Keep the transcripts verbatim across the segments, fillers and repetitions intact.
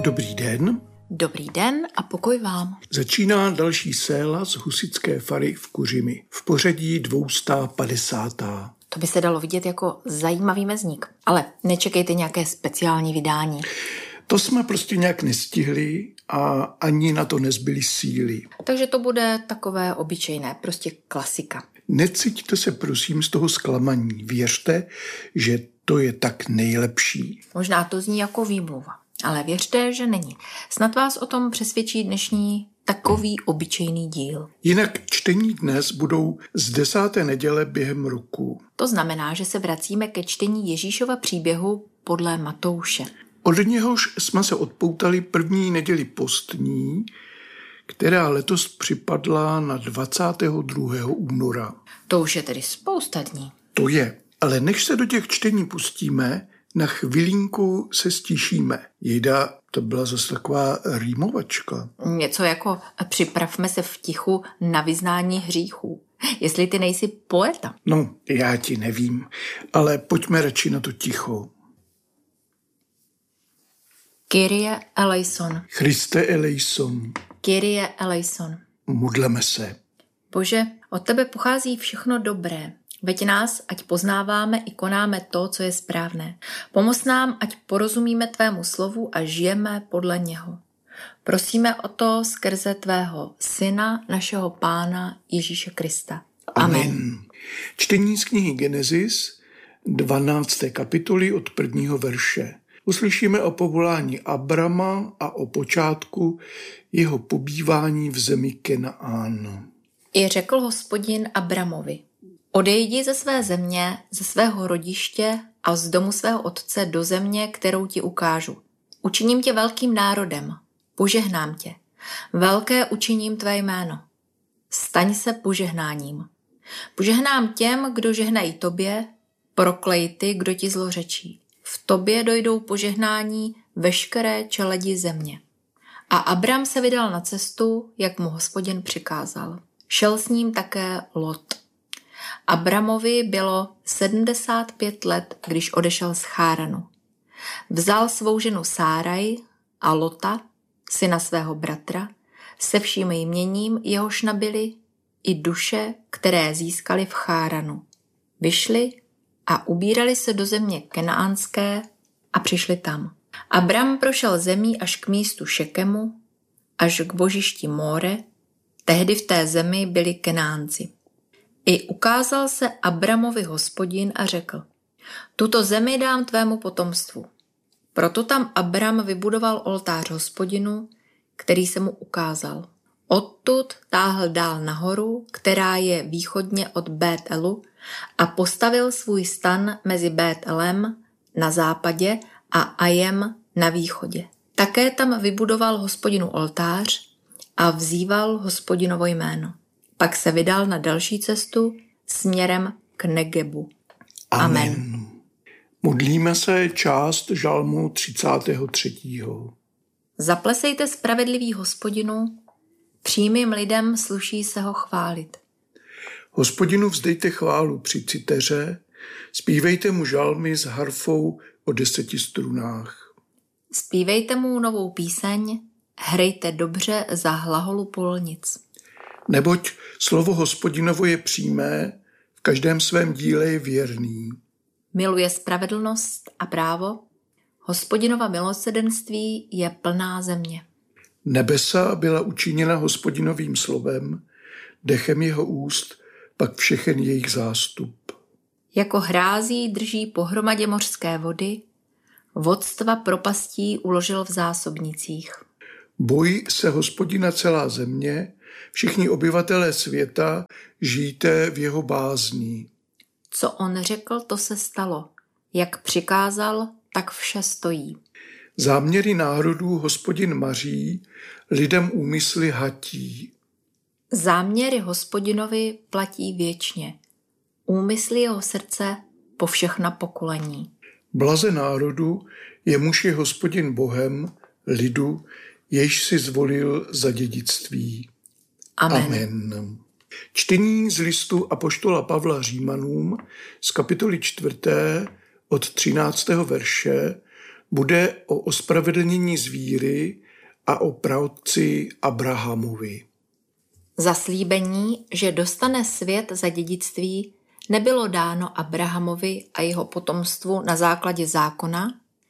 Dobrý den. Dobrý den a pokoj vám. Začíná další séla z husitské fary v Kuřimi v pořadí dvě stě padesát. To by se dalo vidět jako zajímavý mezník, ale nečekejte nějaké speciální vydání. To jsme prostě nějak nestihli a ani na to nezbyly síly. Takže to bude takové obyčejné, prostě klasika. Necíťte se prosím z toho zklamaní. Věřte, že to je tak nejlepší. Možná to zní jako výmluva, ale věřte, že není. Snad vás o tom přesvědčí dnešní takový obyčejný díl. Jinak čtení dnes budou z desáté neděle během roku. To znamená, že se vracíme ke čtení Ježíšova příběhu podle Matouše. Od něhož jsme se odpoutali první neděli postní, která letos připadla na dvacátého druhého února. To už je tedy spousta dní. To je, ale než se do těch čtení pustíme, na chvilinku se stišíme. Jejda, to byla zase taková rýmovačka. Něco jako připravme se v tichu na vyznání hříchů. Jestli ty nejsi poeta. No, já ti nevím, ale pojďme radši na to ticho. Kyrie eleison. Christe eleison. Kyrie eleison. Modleme se. Bože, od tebe pochází všechno dobré. Veď nás, ať poznáváme i konáme to, co je správné. Pomoz nám, ať porozumíme tvému slovu a žijeme podle něho. Prosíme o to skrze tvého syna, našeho Pána Ježíše Krista. Amen. Amen. Čtení z knihy Genesis, dvanácté kapitoly od prvního verše. Uslyšíme o povolání Abrama a o počátku jeho pobývání v zemi Kenaán. I řekl Hospodin Abramovi: Odejdi ze své země, ze svého rodiště a z domu svého otce do země, kterou ti ukážu. Učiním tě velkým národem, požehnám tě. Velké učiním tvé jméno. Staň se požehnáním. Požehnám těm, kdo žehnají tobě, proklej ty, kdo ti zlořečí. V tobě dojdou požehnání veškeré čeledi země. A Abram se vydal na cestu, jak mu Hospodin přikázal. Šel s ním také Lot. Abramovi bylo sedmdesát pět let, když odešel z Cháranu. Vzal svou ženu Sáraj a Lota, syna svého bratra, se vším jměním, jehož nabili, i duše, které získali v Cháranu. Vyšli a ubírali se do země kenaánské a přišli tam. Abram prošel zemí až k místu Šekemu, až k božišti Móre, tehdy v té zemi byli Kenánci. I ukázal se Abramovi Hospodin a řekl: Tuto zemi dám tvému potomstvu. Proto tam Abram vybudoval oltář Hospodinu, který se mu ukázal. Odtud táhl dál nahoru, která je východně od Bételu, a postavil svůj stan mezi Bételem na západě a Ajem na východě. Také tam vybudoval Hospodinu oltář a vzýval Hospodinovo jméno. Pak se vydal na další cestu směrem k Negebu. Amen. Amen. Modlíme se část žalmu třicátého třetího. Zaplesejte spravedlivý Hospodinu, přímým lidem sluší se ho chválit. Hospodinu vzdejte chválu při citeře, zpívejte mu žalmy s harfou o deseti strunách. Zpívejte mu novou píseň, hrejte dobře za hlaholu polnic. Neboť slovo Hospodinovo je přímé, v každém svém díle je věrný. Miluje spravedlnost a právo, Hospodinova milosrdenství je plná země. Nebesa byla učiněna Hospodinovým slovem, dechem jeho úst, pak všechen jejich zástup. Jako hrází drží pohromadě mořské vody, vodstva propastí uložil v zásobnicích. Bojí se Hospodina celá země, všichni obyvatelé světa, žijte v jeho bázní. Co on řekl, to se stalo. Jak přikázal, tak vše stojí. Záměry národů Hospodin maří, lidem úmysly hatí. Záměry Hospodinovi platí věčně. Úmysly jeho srdce po všechna pokolení. Blaze národu, jemuž je Hospodin Bohem, lidu, jež si zvolil za dědictví. Amen. Amen. Čtení z listu apoštola Pavla Římanům z kapitoly čtvrté od třináctého verše Bude o ospravedlnění z víry a o praotci Abrahamovi. Zaslíbení, že dostane svět za dědictví, nebylo dáno Abrahamovi a jeho potomstvu na základě zákona,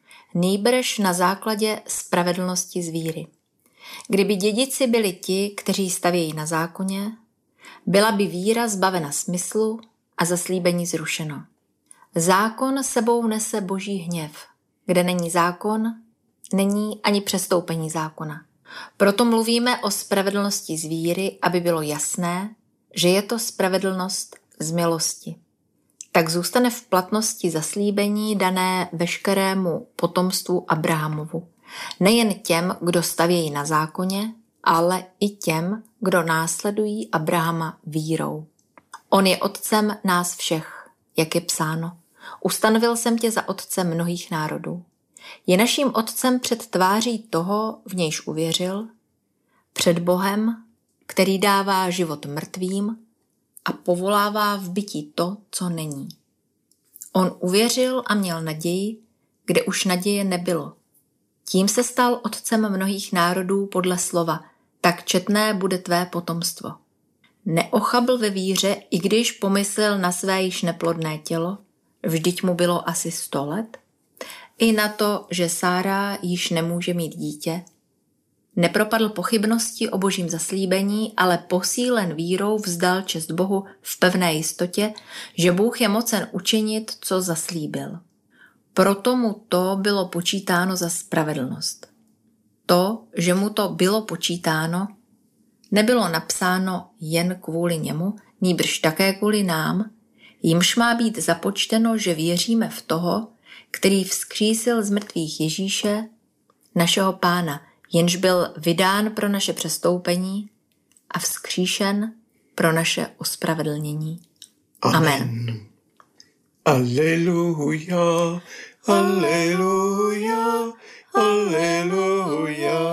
nýbrž na základě spravedlnosti z víry. Kdyby dědici byli ti, kteří stavějí na zákoně, byla by víra zbavena smyslu a zaslíbení zrušeno. Zákon sebou nese boží hněv. Kde není zákon, není ani přestoupení zákona. Proto mluvíme o spravedlnosti z víry, aby bylo jasné, že je to spravedlnost z milosti. Tak zůstane v platnosti zaslíbení dané veškerému potomstvu Abrahamovu. Nejen těm, kdo stavějí na zákoně, ale i těm, kdo následují Abrahama vírou. On je otcem nás všech, jak je psáno. Ustanovil jsem tě za otce mnohých národů. Je naším otcem před tváří toho, v nějž uvěřil, před Bohem, který dává život mrtvým a povolává v bytí to, co není. On uvěřil a měl naději, kde už naděje nebylo. Tím se stal otcem mnohých národů podle slova, tak četné bude tvé potomstvo. Neochabl ve víře, i když pomyslel na své již neplodné tělo, vždyť mu bylo asi sto let, i na to, že Sára již nemůže mít dítě. Nepropadl pochybnosti o božím zaslíbení, ale posílen vírou vzdal čest Bohu v pevné jistotě, že Bůh je mocen učinit, co zaslíbil. Proto mu to bylo počítáno za spravedlnost. To, že mu to bylo počítáno, nebylo napsáno jen kvůli němu, nýbrž také kvůli nám, jimž má být započteno, že věříme v toho, který vzkřísil z mrtvých Ježíše, našeho Pána, jenž byl vydán pro naše přestoupení a vzkříšen pro naše ospravedlnění. Amen. Amen. Aleluja, aleluja, aleluja.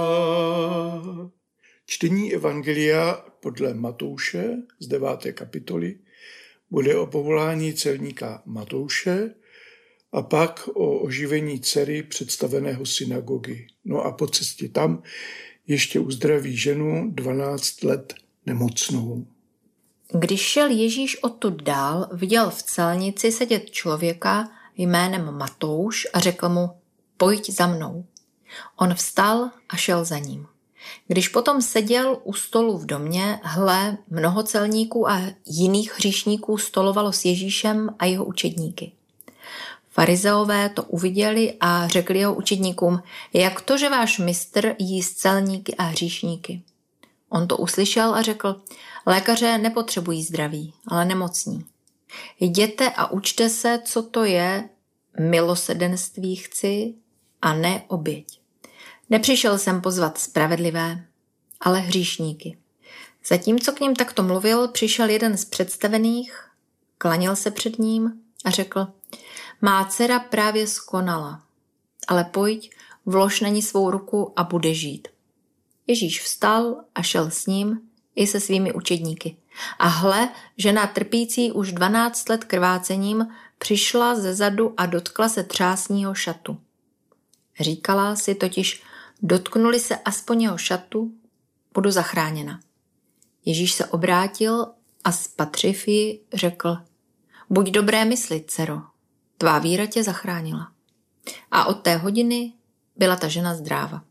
Čtení evangelia podle Matouše z deváté kapitoly bude o povolání celníka Matouše a pak o oživení dcery představeného synagogy. No a po cestě tam ještě uzdraví ženu dvanáct let nemocnou. Když šel Ježíš odtud dál, viděl v celnici sedět člověka jménem Matouš a řekl mu, pojď za mnou. On vstal a šel za ním. Když potom seděl u stolu v domě, hle, mnoho celníků a jiných hříšníků stolovalo s Ježíšem a jeho učedníky. Farizeové to uviděli a řekli jeho učedníkům, jak to, že váš mistr jí s celníky a hříšníky. On to uslyšel a řekl, lékaře nepotřebují zdraví, ale nemocní. Jděte a učte se, co to je, milosedenství chci a ne oběť. Nepřišel jsem pozvat spravedlivé, ale hříšníky. Zatímco k ním takto mluvil, přišel jeden z představených, klanil se před ním a řekl, má dcera právě skonala, ale pojď, vlož na ní svou ruku a bude žít. Ježíš vstal a šel s ním i se svými učedníky. A hle, žena trpící už dvanáct let krvácením přišla ze zadu a dotkla se třásního šatu. Říkala si totiž, dotknuli se aspoň jeho šatu, budu zachráněna. Ježíš se obrátil a spatřiv ji řekl, buď dobré mysli, dcero, tvá víra tě zachránila. A od té hodiny byla ta žena zdráva.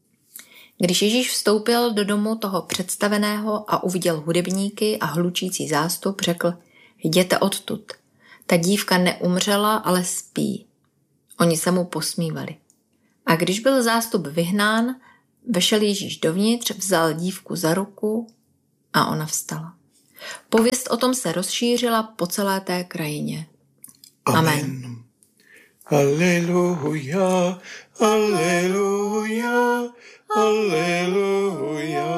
Když Ježíš vstoupil do domu toho představeného a uviděl hudebníky a hlučící zástup, řekl, jděte odtud. Ta dívka neumřela, ale spí. Oni se mu posmívali. A když byl zástup vyhnán, vešel Ježíš dovnitř, vzal dívku za ruku a ona vstala. Pověst o tom se rozšířila po celé té krajině. Amen. Amen. Aleluja, aleluja, aleluja.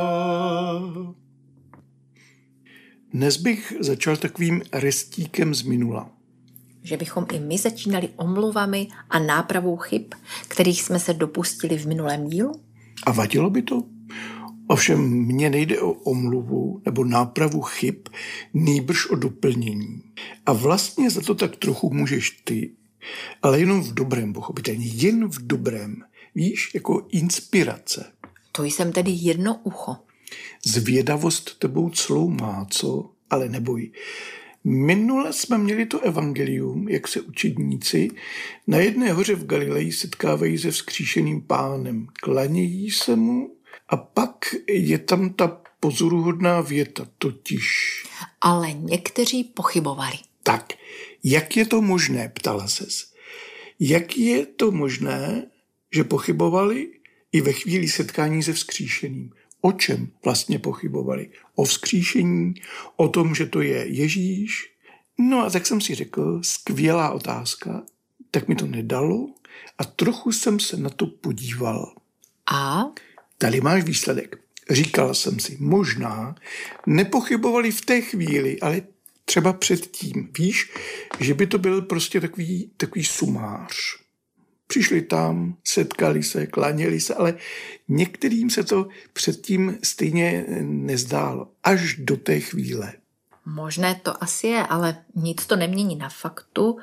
Dnes bych začal takovým restíkem z minula. Že bychom i my začínali omluvami a nápravou chyb, kterých jsme se dopustili v minulém dílu? A vadilo by to? Ovšem mně nejde o omluvu nebo nápravu chyb, nýbrž o doplnění. A vlastně za to tak trochu můžeš ty, Ale jenom v dobrém, pochopitelně. Jen v dobrém. Víš, jako inspirace. To jsem tedy jedno ucho. Zvědavost tebou cloumá, co? Ale neboj. Minule jsme měli to evangelium, jak se učedníci na jedné hoře v Galileji setkávají se vzkříšeným Pánem. Klanějí se mu a pak je tam ta pozoruhodná věta, totiž. Ale někteří pochybovali. Tak, jak je to možné, ptala ses. Jak je to možné, že pochybovali i ve chvíli setkání se vzkříšeným? O čem vlastně pochybovali? O vzkříšení, o tom, že to je Ježíš? No a tak jsem si řekl, skvělá otázka, tak mi to nedalo a trochu jsem se na to podíval. A? Tady máš výsledek. Říkal jsem si, možná nepochybovali v té chvíli, ale třeba předtím. Víš, že by to byl prostě takový, takový sumář. Přišli tam, setkali se, klaněli se, ale některým se to předtím stejně nezdálo. Až do té chvíle. Možné to asi je, ale nic to nemění na faktu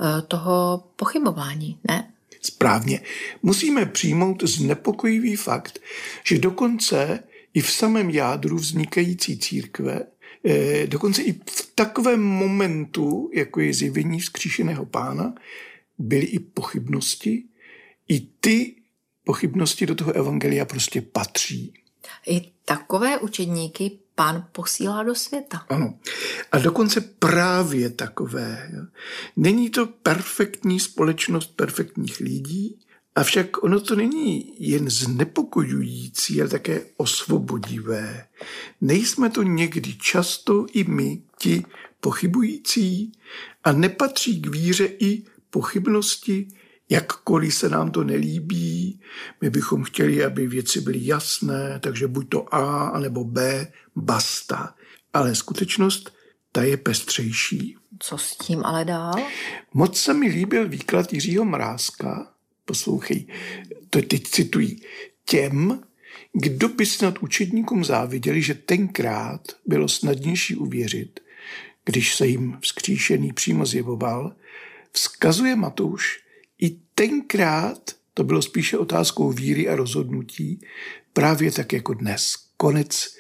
toho pochybování, ne? Správně. Musíme přijmout znepokojivý fakt, že dokonce i v samém jádru vznikající církve, dokonce i v takovém momentu, jako je zjevení vzkříšeného Pána, byly i pochybnosti. I ty pochybnosti do toho evangelia prostě patří. I takové učedníky Pán posílá do světa. Ano. A dokonce právě takové. Jo. Není to perfektní společnost perfektních lidí, avšak ono to není jen znepokojující, ale také osvobodivé. Nejsme to někdy často i my, ti pochybující, a nepatří k víře i pochybnosti, jakkoliv se nám to nelíbí. My bychom chtěli, aby věci byly jasné, takže buď to A, anebo B, basta. Ale skutečnost, ta je pestřejší. Co s tím ale dál? Moc se mi líbil výklad Jiřího Mrázka. Poslouchej, to teď cituji. Těm, kdo by snad učedníkům záviděli, že tenkrát bylo snadnější uvěřit, když se jim vzkříšený přímo zjevoval, vzkazuje Matouš, i tenkrát to bylo spíše otázkou víry a rozhodnutí, právě tak jako dnes. Konec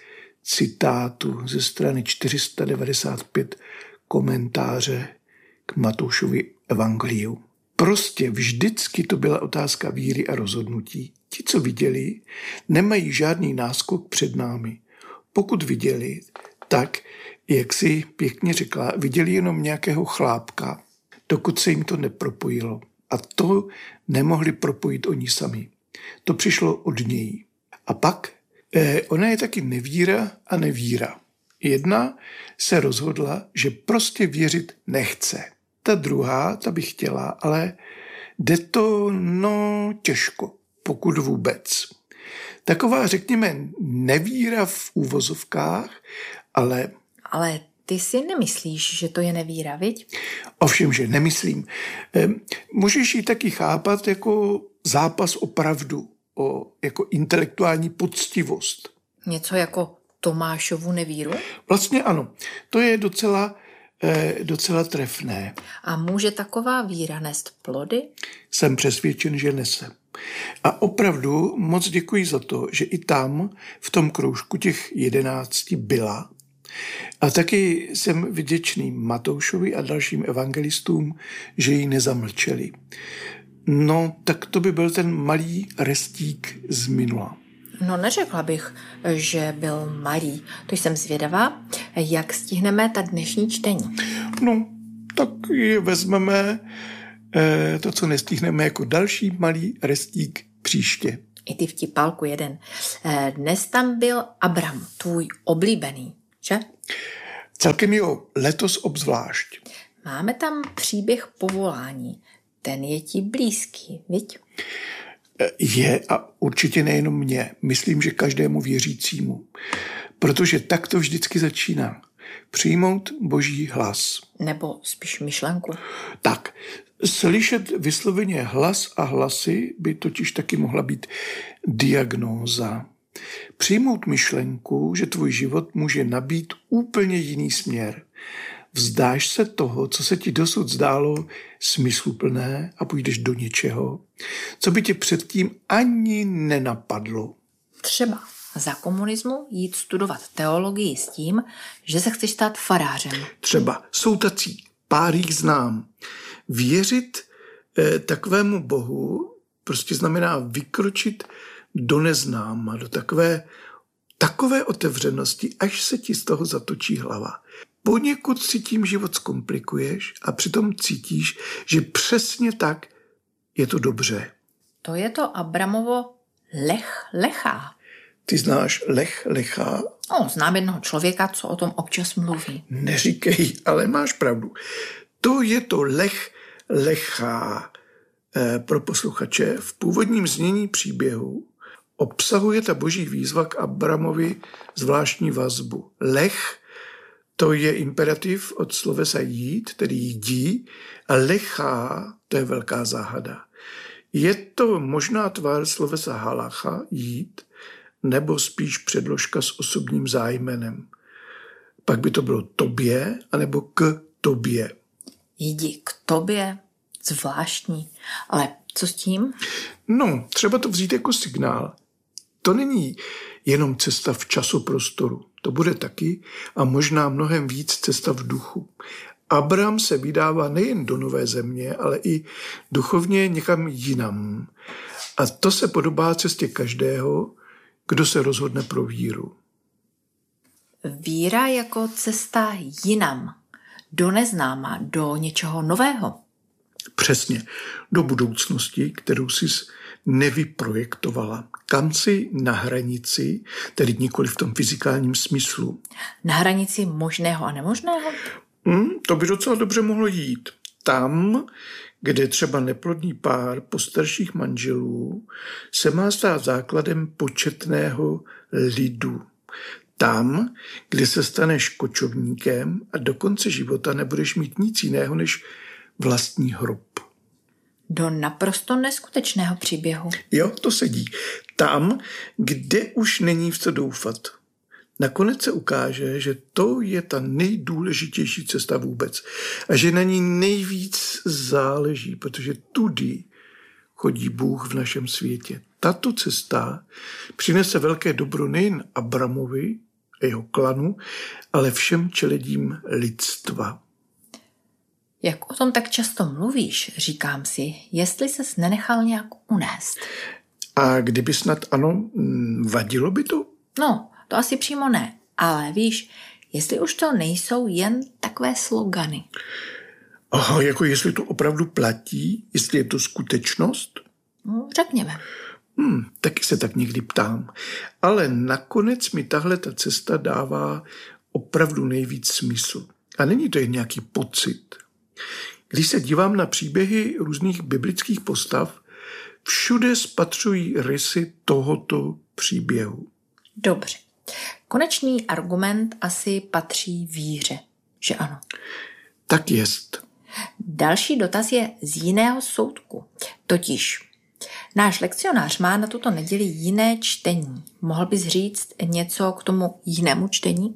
citátu ze strany čtyři sta devadesát pět komentáře k Matoušovi evangeliu. Prostě vždycky to byla otázka víry a rozhodnutí. Ti, co viděli, nemají žádný náskok před námi. Pokud viděli, tak, jak si pěkně řekla, viděli jenom nějakého chlápka, dokud se jim to nepropojilo. A to nemohli propojit oni sami. To přišlo od něj. A pak eh, ona je taky nevíra a nevíra. Jedna se rozhodla, že prostě věřit nechce. Ta druhá, ta by chtěla, ale jde to no těžko, pokud vůbec. Taková, řekněme, nevíra v úvozovkách, ale... Ale ty si nemyslíš, že to je nevíra, viď? Ovšem, že nemyslím. Můžeš ji taky chápat jako zápas o pravdu, o jako intelektuální poctivost. Něco jako Tomášovu nevíru? Vlastně ano. To je docela, eh, docela trefné. A může taková víra nést plody? Jsem přesvědčen, že nese. A opravdu moc děkuji za to, že i tam, v tom kroužku těch jedenácti byla. A taky jsem vděčný Matoušovi a dalším evangelistům, že ji nezamlčeli. No, tak to by byl ten malý restík z minula. No, neřekla bych, že byl malý. To jsem zvědavá, jak stihneme ta dnešní čtení. No, tak je vezmeme eh, to, co nestihneme, jako další malý restík příště. I ty vtipálku jeden. Dnes tam byl Abram, tvůj oblíbený, že? Celkem jo, letos obzvlášť. Máme tam příběh povolání. Ten je ti blízký, viď? Je a určitě nejenom mně. Myslím, že každému věřícímu. Protože tak to vždycky začíná. Přijmout Boží hlas. Nebo spíš myšlenku. Tak, slyšet vysloveně hlas a hlasy by totiž taky mohla být diagnóza. Přijmout myšlenku, že tvůj život může nabít úplně jiný směr. Vzdáš se toho, co se ti dosud zdálo smysluplné a půjdeš do něčeho, co by tě předtím ani nenapadlo. Třeba za komunismu jít studovat teologii s tím, že se chceš stát farářem. Třeba jsou tací, pár jich znám. Věřit eh, takovému bohu prostě znamená vykročit do neznáma, do takové, takové otevřenosti, až se ti z toho zatočí hlava. Poněkud si tím život zkomplikuješ a přitom cítíš, že přesně tak je to dobře. To je to Abramovo lech lechá. Ty znáš lech lechá? No, znám jednoho člověka, co o tom občas mluví. Neříkej, ale máš pravdu. To je to lech lechá. E, pro posluchače v původním znění příběhu obsahuje ta boží výzva k Abramovi zvláštní vazbu. Lech, to je imperativ od slovesa jít, tedy jdi, a lechá, to je velká záhada. Je to možná tvar slovesa halacha, jít, nebo spíš předložka s osobním zájmenem. Pak by to bylo tobě, anebo k tobě. Jdi k tobě, zvláštní. Ale co s tím? No, třeba to vzít jako signál. To není jenom cesta v časoprostoru. To bude taky a možná mnohem víc cesta v duchu. Abram se vydává nejen do nové země, ale i duchovně někam jinam. A to se podobá cestě každého, kdo se rozhodne pro víru. Víra jako cesta jinam, do neznáma, do něčeho nového. Přesně, do budoucnosti, kterou jsi nevyprojektovala. Kam jsi na hranici, tedy nikoli v tom fyzikálním smyslu. Na hranici možného a nemožného? Hmm, to by docela dobře mohlo jít. Tam, kde třeba neplodný pár postarších manželů se má stát základem početného lidu. Tam, kde se staneš kočovníkem a do konce života nebudeš mít nic jiného než vlastní hrob. Do naprosto neskutečného příběhu. Jo, to sedí. Tam, kde už není v co doufat. Nakonec se ukáže, že to je ta nejdůležitější cesta vůbec a že na ní nejvíc záleží, protože tudy chodí Bůh v našem světě. Tato cesta přinese velké dobro nejen Abramovi a jeho klanu, ale všem čeledím lidstva. Jak o tom tak často mluvíš, říkám si, jestli ses nenechal nějak unést. A kdyby snad ano, vadilo by to? No, to asi přímo ne, ale víš, jestli už to nejsou jen takové slogany. Aha, jako jestli to opravdu platí, jestli je to skutečnost? No, řekněme. Hmm, taky se tak někdy ptám. Ale nakonec mi tahle ta cesta dává opravdu nejvíc smysl. A není to jen nějaký pocit. Když se dívám na příběhy různých biblických postav, všude spatřují rysy tohoto příběhu. Dobře. Konečný argument asi patří víře, že ano? Tak jest. Další dotaz je z jiného soudku. Totiž náš lekcionář má na tuto neděli jiné čtení. Mohl bys říct něco k tomu jinému čtení?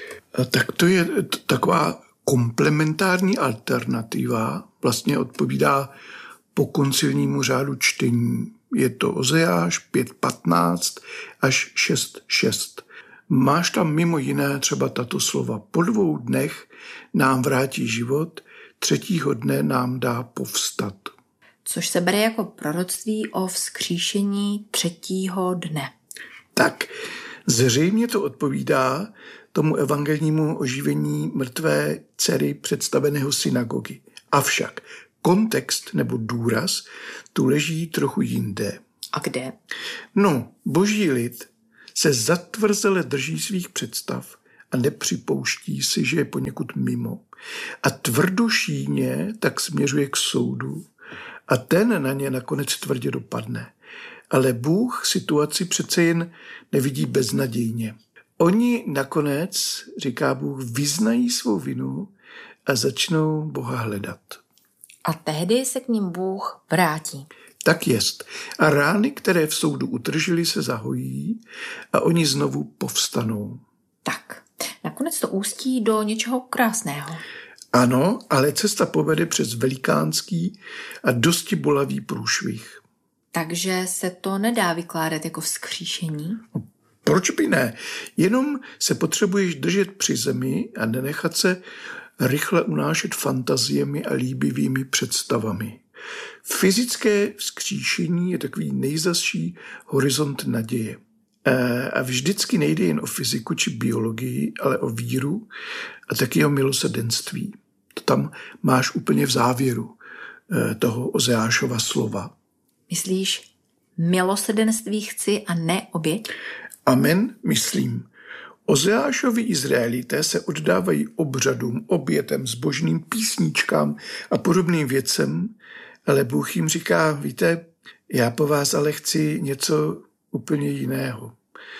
Tak to je t- taková komplementární alternativa, vlastně odpovídá po koncilnímu řádu čtení. Je to Ozeáš pět patnáct až šest šest. Máš tam mimo jiné třeba tato slova. Po dvou dnech nám vrátí život, třetího dne nám dá povstat. Což se bere jako proroctví o vzkříšení třetího dne. Tak, zřejmě to odpovídá tomu evangelnímu oživení mrtvé dcery představeného synagogy. Avšak kontext nebo důraz tu leží trochu jinde. A kde? No, boží lid se zatvrzele drží svých představ a nepřipouští si, že je poněkud mimo. A tvrdošíně tak směřuje k soudu a ten na ně nakonec tvrdě dopadne. Ale Bůh situaci přece jen nevidí beznadějně. Oni nakonec, říká Bůh, vyznají svou vinu a začnou Boha hledat. A tehdy se k ním Bůh vrátí. Tak jest. A rány, které v soudu utržili, se zahojí a oni znovu povstanou. Tak, Nakonec to ústí do něčeho krásného. Ano, ale cesta povede přes velikánský a dosti bolavý průšvih. Takže se to nedá vykládat jako vzkříšení? Proč by ne? Jenom se potřebuješ držet při zemi a nenechat se rychle unášet fantaziemi a líbivými představami. Fyzické vzkříšení je takový nejzazší horizont naděje. A vždycky nejde jen o fyziku či biologii, ale o víru a taky o milosrdenství. To tam máš úplně v závěru toho Ozeášova slova. Myslíš, milosrdenství chci a ne oběť? Amen, myslím. Ozeášovi Izraelité se oddávají obřadům, obětem, zbožným písničkám a podobným věcem, ale Bůh jim říká, víte, já po vás ale chci něco úplně jiného.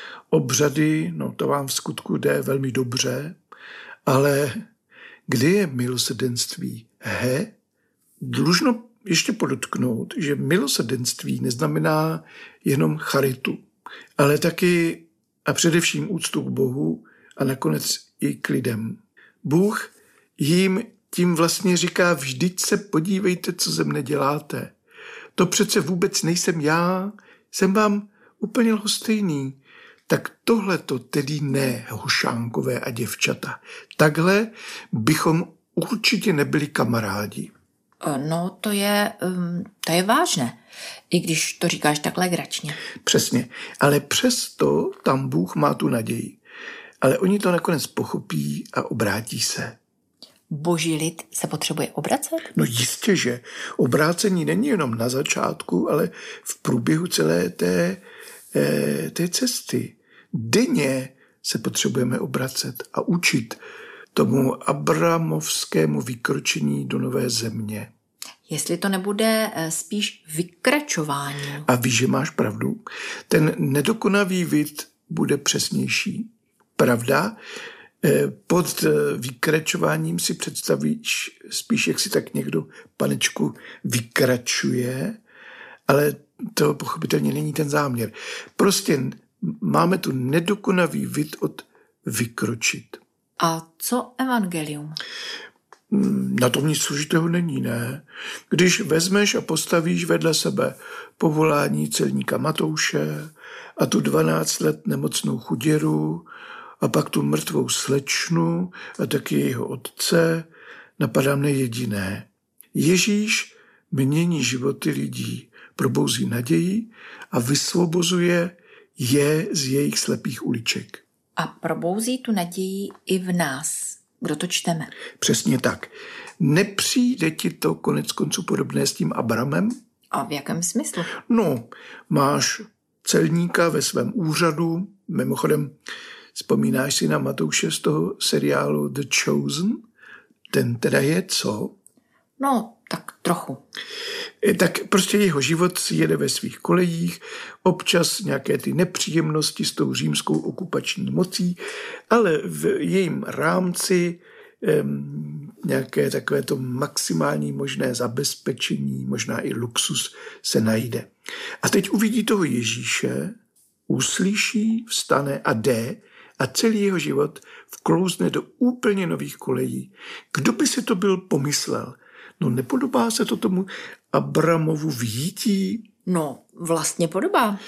Obřady, no to vám v skutku jde velmi dobře, ale kde je milosrdenství? He? Dlužno ještě podotknout, že milosrdenství neznamená jenom charitu, ale taky a především úctu k Bohu a nakonec i k lidem. Bůh jim tím vlastně říká, vždyť se podívejte, co ze mne děláte. To přece vůbec nejsem já, jsem vám úplně lhostejný. Tak tohle to tedy ne, hošánkové a děvčata. Takhle bychom určitě nebyli kamarádi. No, to je, to je vážné, i když to říkáš tak legračně. Přesně, ale přesto tam Bůh má tu naději. Ale oni to nakonec pochopí a obrátí se. Boží lid se potřebuje obracet? No jistě, že obrácení není jenom na začátku, ale v průběhu celé té, té cesty. Denně se potřebujeme obracet a učit tomu abramovskému vykročení do nové země. Jestli to nebude spíš vykračování. A víš, že máš pravdu. Ten nedokonavý vid bude přesnější. Pravda? Pod vykračováním si představíš spíš, jak si tak někdo, panečku, vykračuje, ale to pochopitelně není ten záměr. Prostě máme tu nedokonavý vid od vykročit. A co evangelium? Na tom nic složitého není, ne? Když vezmeš a postavíš vedle sebe povolání celníka Matouše a tu dvanáct let nemocnou chuděru a pak tu mrtvou slečnu a taky jeho otce, napadá mne jediné. Ježíš mění životy lidí, probouzí naději a vysvobozuje je z jejich slepých uliček. A probouzí tu naději i v nás, kdo to čteme. Přesně tak. Nepřijde ti to konec konců podobné s tím Abramem? A v jakém smyslu? No, máš celníka ve svém úřadu, mimochodem vzpomínáš si na Matouše z toho seriálu The Chosen? Ten teda je co? No, tak trochu. Tak prostě jeho život si jede ve svých kolejích, občas nějaké ty nepříjemnosti s tou římskou okupační mocí, ale v jejím rámci um, nějaké takové to maximální možné zabezpečení, možná i luxus se najde. A teď uvidí toho Ježíše, uslyší, vstane a jde a celý jeho život vklouzne do úplně nových kolejí. Kdo by si to byl pomyslel? No nepodobá se to tomu Abramovu vjítí? No, vlastně podobá.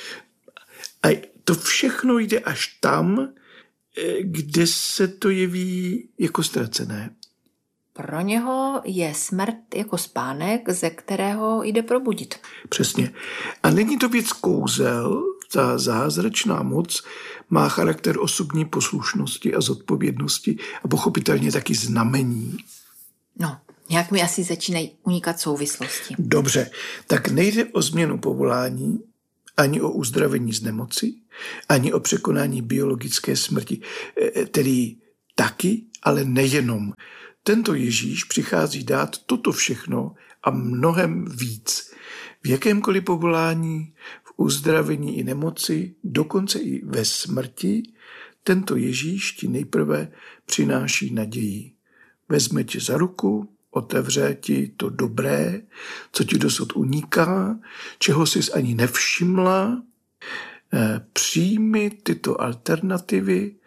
A to všechno jde až tam, kde se to jeví jako ztracené. Pro něho je smrt jako spánek, ze kterého jde probudit. Přesně. A není to věc kouzel, ta zázračná moc má charakter osobní poslušnosti a zodpovědnosti a pochopitelně taky znamení. No, nějak mi asi začínají unikat souvislosti. Dobře, tak nejde o změnu povolání, ani o uzdravení z nemoci, ani o překonání biologické smrti. Tedy taky, ale nejenom. Tento Ježíš přichází dát toto všechno a mnohem víc. V jakémkoliv povolání, v uzdravení i nemoci, dokonce i ve smrti, tento Ježíš ti nejprve přináší naději. Vezme tě za ruku, otevře ti to dobré, co ti dosud uniká, čeho jsi ani nevšimla. Přijmi tyto alternativy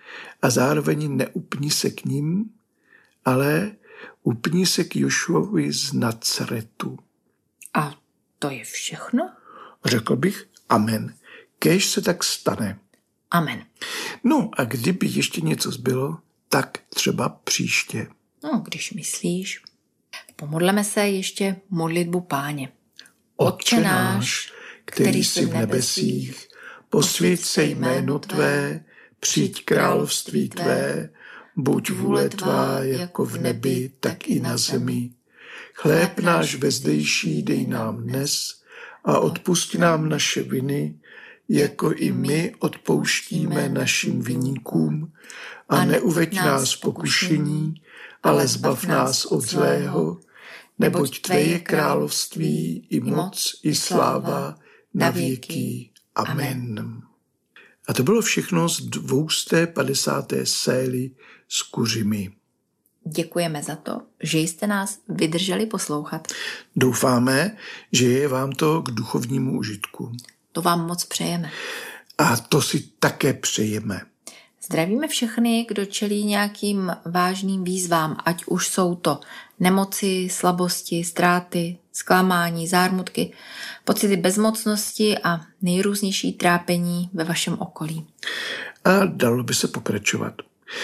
a zároveň neupni se k ním, ale upni se k Jošuovi z Nacaretu. A to je všechno? Řekl bych amen. Kéž se tak stane. Amen. No a kdyby ještě něco zbylo, tak třeba příště. No, když myslíš. Pomodleme se ještě modlitbu Páně. Otče náš, který jsi v nebesích, posvěť se jméno Tvé, přijď království Tvé, buď vůle Tvá jako v nebi, tak i na zemi. Chléb náš vezdejší dej nám dnes a odpusť nám naše viny, jako i my odpouštíme našim viníkům, a neuveď nás v pokušení, ale zbav nás od zlého, neboť Tvé je království i moc i sláva na věky. Amen. A to bylo všechno z dvousté padesáté sély s kuřimi. Děkujeme za to, že jste nás vydrželi poslouchat. Doufáme, že je vám to k duchovnímu užitku. To vám moc přejeme. A to si také přejeme. Zdravíme všechny, kdo čelí nějakým vážným výzvám, ať už jsou to nemoci, slabosti, ztráty, zklamání, zármutky, pocity bezmocnosti a nejrůznější trápení ve vašem okolí. A dalo by se pokračovat.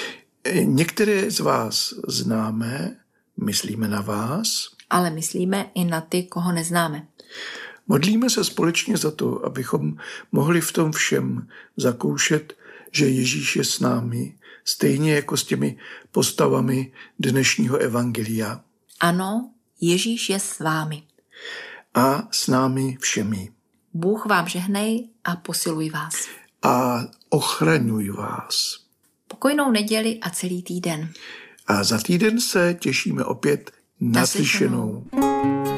Některé z vás známe, myslíme na vás, ale myslíme i na ty, koho neznáme. Modlíme se společně za to, abychom mohli v tom všem zakoušet, že Ježíš je s námi, stejně jako s těmi postavami dnešního evangelia. Ano, Ježíš je s vámi. A s námi všemi. Bůh vám žehnej a posiluj vás. A ochraňuj vás. Pokojnou neděli a celý týden. A za týden se těšíme opět na slyšenou.